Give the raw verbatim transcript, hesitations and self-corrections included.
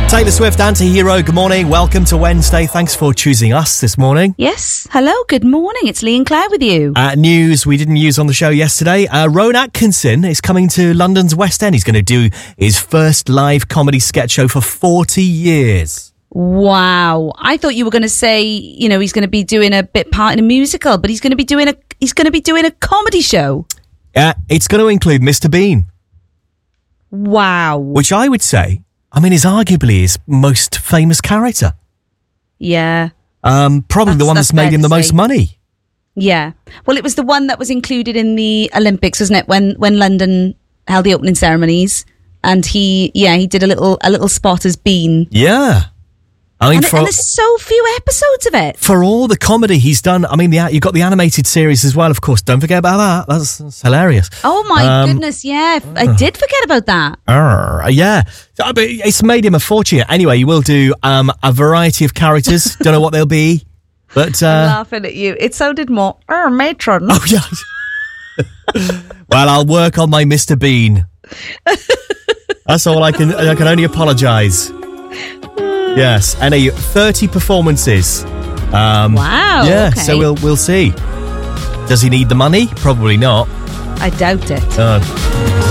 Taylor Swift, Anti-Hero, good morning. Welcome to Wednesday. Thanks for choosing us this morning. Yes. Hello, good morning. It's Lee and Claire with you. Uh, news we didn't use on the show yesterday. Uh, Rowan Atkinson is coming to London's West End. He's going to do his first live comedy sketch show for forty years. Wow. I thought you were going to say, you know, he's going to be doing a bit part in a musical, but he's going to be doing a he's going to be doing a comedy show. Uh, it's going to include Mister Bean. Wow. Which I would say, I mean, is arguably his most famous character. Yeah. Um, probably That's- the one that's that's made fair him to the most say. money. Yeah. Well, it was the one that was included in the Olympics, wasn't it? When when London held the opening ceremonies, and he, yeah, he did a little a little spot as Bean. Yeah. I mean, And, for, and there's so few episodes of it. for all the comedy he's done, I mean, the, you've got the animated series as well, of course. Don't forget about that. That's, that's hilarious. Oh my Um, goodness, yeah. I did forget about that. Arr, yeah. I mean, it's made him a fortune. Anyway, you will do um, a variety of characters. Don't know what they'll be. But, I'm uh, laughing at you. It sounded more, oh, matron. oh, yeah. Well, I'll work on my Mister Bean. That's all I can, I can only apologise. Yes, and a thirty performances. Um, Wow, Yeah, okay. so we'll we'll see. Does he need the money? Probably not. I doubt it. Uh,